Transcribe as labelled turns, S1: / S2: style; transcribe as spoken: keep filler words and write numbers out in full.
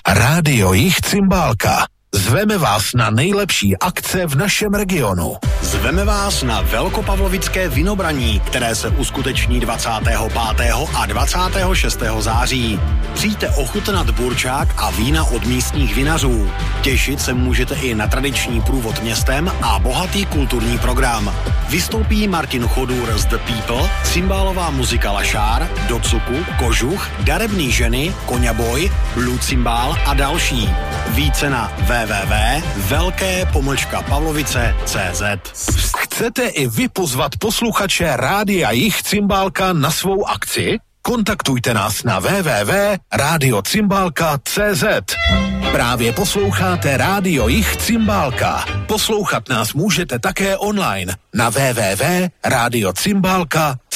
S1: Rádio Jich Cymbálka. Zveme vás na nejlepší akce v našem regionu.
S2: Zveme vás na Velkopavlovické vinobraní, které se uskuteční dvacátého pátého a dvacátého šestého září. Přijďte ochutnat burčák a vína od místních vinařů. Těšit se můžete i na tradiční průvod městem a bohatý kulturní program. Vystoupí Martin Chodůr z The People, cymbálová muzika Lašár, Docuku, Kožuch, Darebný ženy, Koňaboj, Blue Cymbál a další. Více na w w w tečka velké pomlčka pavlovice tečka cé zet.
S1: Chcete i vy pozvat posluchače Rádia Jich Cymbálka na svou akci? Kontaktujte nás na w w w tečka rádio cymbálka tečka cé zet. Právě posloucháte Rádio Jich Cymbálka. Poslouchat nás můžete také online na w w w tečka rádio cymbálka tečka